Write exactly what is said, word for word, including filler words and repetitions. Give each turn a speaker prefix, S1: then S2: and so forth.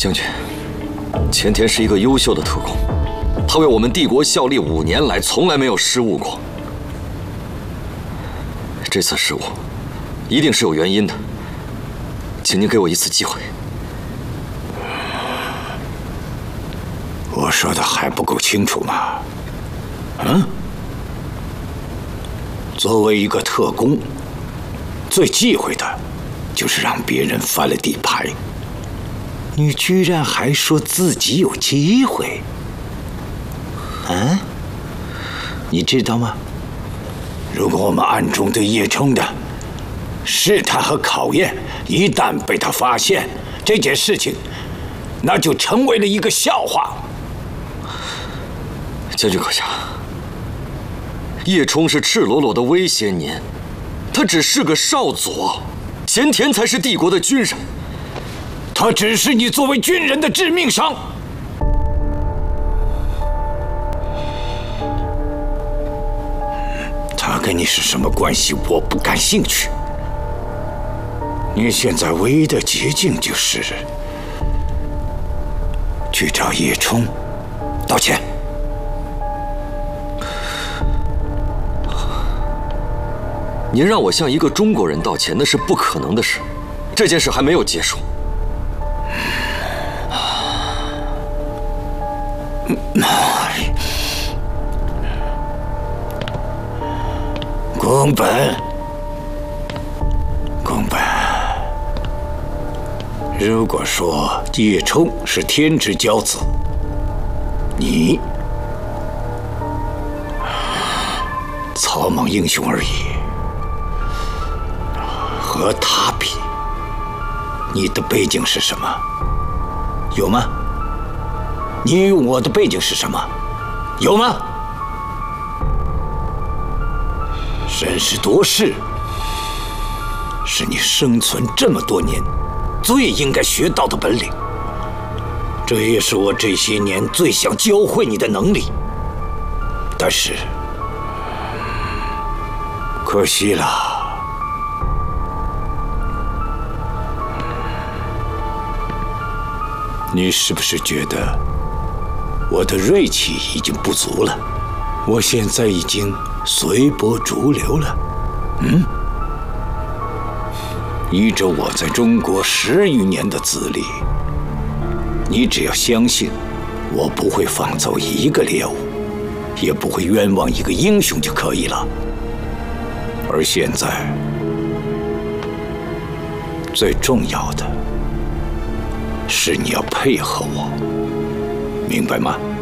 S1: 将军，前田是一个优秀的特工，他为我们帝国效力五年来，从来没有失误过。这次失误，一定是有原因的，请您给我一次机会。
S2: 我说的还不够清楚吗？嗯？作为一个特工，最忌讳的就是让别人翻了底牌。你居然还说自己有机会？嗯？你知道吗？如果我们暗中对叶冲的试探和考验，一旦被他发现，这件事情那就成为了一个笑话。
S1: 将军阁下，叶冲是赤裸裸的威胁您，他只是个少佐，前田才是帝国的军人，
S2: 他只是你作为军人的致命伤。他跟你是什么关系，我不感兴趣。你现在唯一的捷径就是去找叶冲道歉。
S1: 您让我向一个中国人道歉，那是不可能的事。这件事还没有结束。
S2: 宫本，宫本，如果说叶冲是天之骄子，你草莽英雄而已。和他比，你的背景是什么？有吗？你与我的背景是什么？有吗？审时度势是你生存这么多年最应该学到的本领，这也是我这些年最想教会你的能力。但是，可惜了。你是不是觉得我的锐气已经不足了？我现在已经随波逐流了。嗯，依着我在中国十余年的资历，你只要相信我不会放走一个猎物，也不会冤枉一个英雄就可以了。而现在，最重要的是你要配合我，明白吗？